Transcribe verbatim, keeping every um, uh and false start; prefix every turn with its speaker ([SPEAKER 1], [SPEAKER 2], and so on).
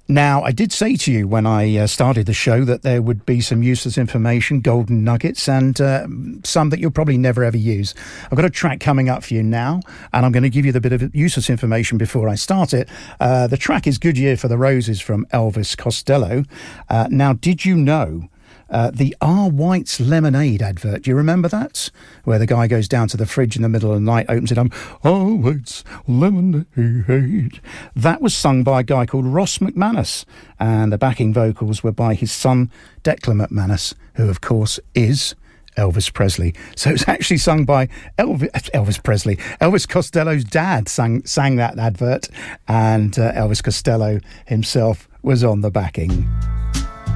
[SPEAKER 1] Now, I did say to you when I uh, started the show that there would be some useless information, golden nuggets, and uh, some that you'll probably never ever use. I've got a track coming up for you now, and I'm going to give you the bit of useless information before I start it. Uh, the track is Good Year for the Roses from Elvis Costello. Uh, now, did you know Uh, the R. White's Lemonade advert, do you remember that? Where the guy goes down to the fridge in the middle of the night, opens it up, R. White's Lemonade. That was sung by a guy called Ross McManus, and the backing vocals were by his son, Declan McManus, who, of course, is Elvis Presley. So it's actually sung by Elvis, Elvis Presley. Elvis Costello's dad sang, sang that advert, and uh, Elvis Costello himself was on the backing.